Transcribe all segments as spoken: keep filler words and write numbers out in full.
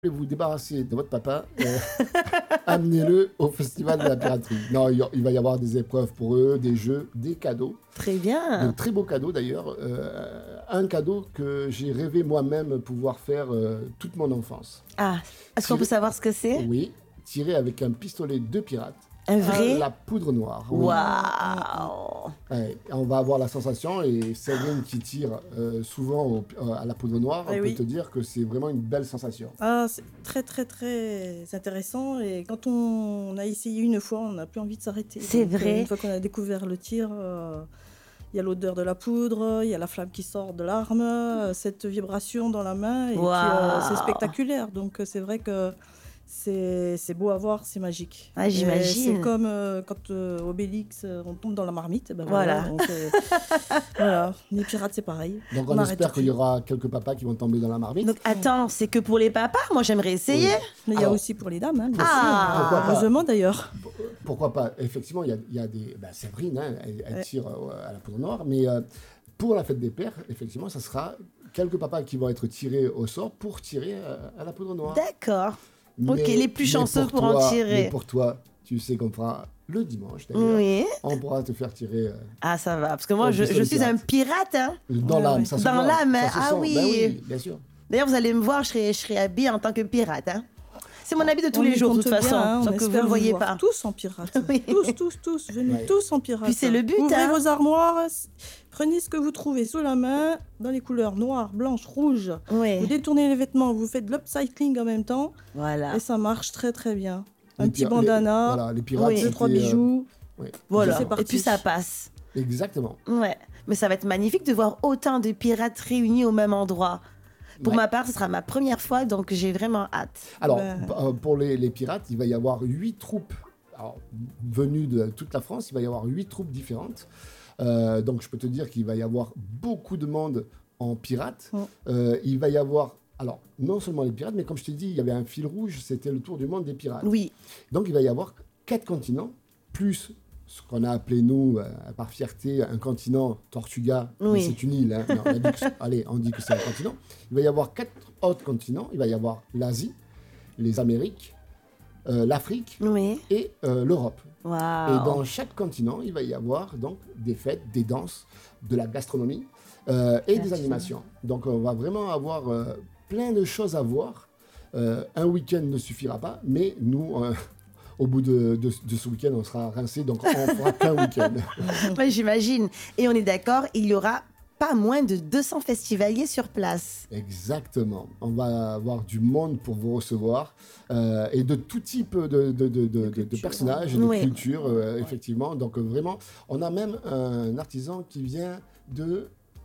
vous débarrasser de votre papa, euh, amenez-le au Festival de la Piraterie. Non, il, y a- il va y avoir des épreuves pour eux, des jeux, des cadeaux, Très de bien. très beaux cadeaux d'ailleurs. Euh, un cadeau que j'ai rêvé moi-même pouvoir faire euh, toute mon enfance. Ah, est-ce qu'on peut savoir ce que c'est? Oui, tiré avec un pistolet de pirate Un à vrai? la poudre noire. Oui. Waouh! Ouais, on va avoir la sensation, et Séverine qui tire euh, souvent au- euh, à la poudre noire, Eh peut oui. te dire que c'est vraiment une belle sensation. Ah, c'est très très très intéressant et quand on a essayé une fois, on n'a plus envie de s'arrêter. C'est Donc, euh, vrai. Une fois qu'on a découvert le tir, euh, il y a l'odeur de la poudre, il y a la flamme qui sort de l'arme, euh, cette vibration dans la main, et puis, euh, c'est Waouh. spectaculaire. Donc euh, c'est vrai que c'est c'est beau à voir, c'est magique. Ah, Et j'imagine. C'est comme euh, quand euh, Obélix, euh, on tombe dans la marmite. Ben Voilà. donc, euh, voilà, les pirates c'est pareil. Donc On on, arrête espère tout de qu'il y aura quelques papas qui vont tomber dans la marmite. Donc attends, c'est que pour les papas? Moi, j'aimerais essayer. Mais il y a Alors- aussi pour les dames, hein, bien Ah. sûr. Pourquoi pas. Heureusement d'ailleurs. Pourquoi pas? Effectivement, il y a, il y a des... Ben, Séverine, hein, elle, elle Ouais. tire euh, à la poudre noire, mais euh, pour la fête des pères, effectivement, ça sera quelques papas qui vont être tirés au sort pour tirer euh, à la poudre noire. D'accord. Mais- Ok, les plus mais chanceux pour en toi- tirer. Mais pour toi, tu sais qu'on fera le dimanche, d'ailleurs. Oui. On pourra te faire tirer euh, Ah, ça va. Parce que moi, Oh, je, pistolet je suis pirate. un pirate. Hein. dans Ouais, l'âme. ouais. Ça se Dans voit, l'âme, ça hein. se Ah sent. oui. Ben oui, bien sûr. D'ailleurs, vous allez me voir, je serai, je serai habillée en tant que pirate. Hein. C'est mon habit de tous On les y jours, de compte toute façon. bien, hein, on Sauf que vous espère ne le voyez voir pas. Tous en pirate. Oui. Tous, tous, tous. Venez Ouais. tous en pirate. Puis c'est le but, Ouvrez hein. vos armoires. s- Prenez ce que vous trouvez sous la main, dans les couleurs noires, blanches, rouges. Vous Oui. détournez les vêtements, vous faites de l'upcycling en même temps. Voilà. Et ça marche très très bien. Un Les petit pir- bandana, Les, voilà, les pirates, Oui. deux, c'était, trois euh, bijoux. oui. Voilà. c'est parti. Et puis ça passe. Exactement. Ouais. Mais ça va être magnifique de voir autant de pirates réunis au même endroit. Pour Ouais. ma part, ce sera ma première fois, donc j'ai vraiment hâte. Alors, Ben. p- euh, pour les, les pirates, il va y avoir huit troupes alors, venues de toute la France. Il va y avoir huit troupes différentes. Euh, donc, je peux te dire qu'il va y avoir beaucoup de monde en pirates. Mm. Euh, il va y avoir, alors, non seulement les pirates, mais comme je t'ai dit, il y avait un fil rouge, c'était le tour du monde des pirates. Oui. Donc, il va y avoir quatre continents, plus ce qu'on a appelé, nous, euh, par fierté, un continent Tortuga. Mais Oui. c'est une île. Hein. Mais on a dit que- allez, on dit que c'est un continent. Il va y avoir quatre autres continents. Il va y avoir l'Asie, les Amériques, euh, l'Afrique Oui. et euh, l'Europe. Waouh. Et dans chaque continent, il va y avoir donc des fêtes, des danses, de la gastronomie euh, et des animations. Donc on va vraiment avoir euh, plein de choses à voir. Euh, un week-end ne suffira pas, mais nous, euh, au bout de, de- de ce week-end, on sera rincés, donc on fera qu'un week-end. Ouais, j'imagine. Et on est d'accord, il y aura pas moins de deux cents festivaliers sur place. Exactement. On va avoir du monde pour vous recevoir euh, et de tout type de, de, de, de- de- de culture. personnages et de Oui. cultures, euh, effectivement. Donc euh, vraiment, on a même un artisan qui vient de,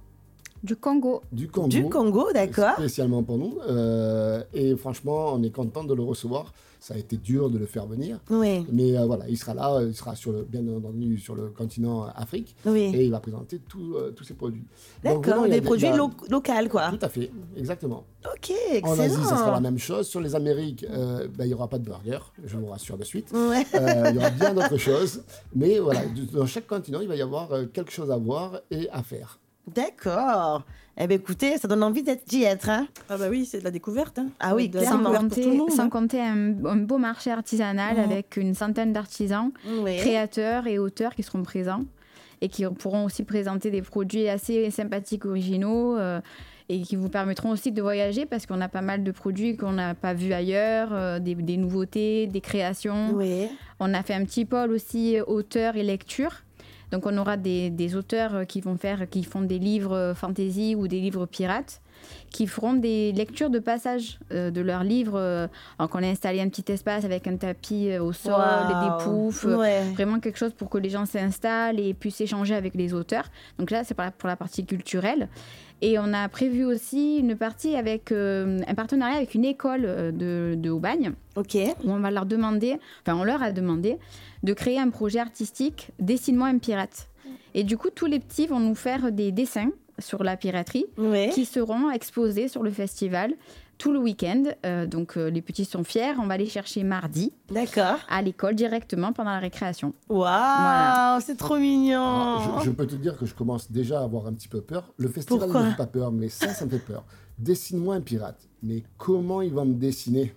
Du Congo. du Congo. Du Congo, d'accord. Spécialement pour nous. Euh, et franchement, on est content de le recevoir. Ça a été dur de le faire venir. Oui, Mais euh, voilà, il sera là, il sera sur le, bien entendu sur le continent Afrique oui. et il va présenter tout, euh, tous ses produits. Donc, D'accord, vraiment, il y a des produits bah, lo- locaux, quoi. Tout à fait, exactement. Ok, En Asie, ça sera la excellent. même chose. Sur les Amériques, euh, ben, il n'y aura pas de burger, je vous rassure de suite. Ouais. Euh, il y aura bien d'autres choses. Mais voilà, dans chaque continent, il va y avoir euh, quelque chose à voir et à faire. D'accord. Eh bien, écoutez, ça donne envie d'être, d'y être, hein. Ah bah oui, c'est de la découverte. Hein. Ah oui, De la Sans clairement. découverte pour tout le compter, monde, sans hein. compter un, un beau marché artisanal Mhm. avec une centaine d'artisans, Oui. créateurs et auteurs qui seront présents et qui pourront aussi présenter des produits assez sympathiques, originaux euh, et qui vous permettront aussi de voyager parce qu'on a pas mal de produits qu'on n'a pas vus ailleurs, euh, des, des nouveautés, des créations. Oui. On a fait un petit pôle aussi euh, auteurs et lecture. Donc on aura des, des auteurs euh, qui vont faire, qui font des livres euh, fantasy ou des livres pirates, qui feront des lectures de passage euh, de leurs livres. euh, donc on a installé un petit espace avec un tapis euh, au sol, et des Waouh. poufs, euh, Ouais. vraiment quelque chose pour que les gens s'installent et puissent échanger avec les auteurs. Donc là, c'est pour la, pour la partie culturelle. Et on a prévu aussi une partie avec euh, un partenariat avec une école euh, de, de Aubagne, Ok. où on va leur demander, enfin on leur a demandé de créer un projet artistique « Dessine-moi un pirate ». Et du coup, tous les petits vont nous faire des dessins sur la piraterie Oui. qui seront exposés sur le festival tout le week-end. Euh, donc euh, les petits sont fiers. On va les chercher mardi. D'accord. À l'école directement pendant la récréation. Waouh, Voilà. c'est trop mignon. Alors, je, je peux te dire que je commence déjà à avoir un petit peu peur. Le festival ne Pourquoi me fait pas peur, mais ça, ça me fait peur. Dessine-moi un pirate. Mais comment il va me dessiner?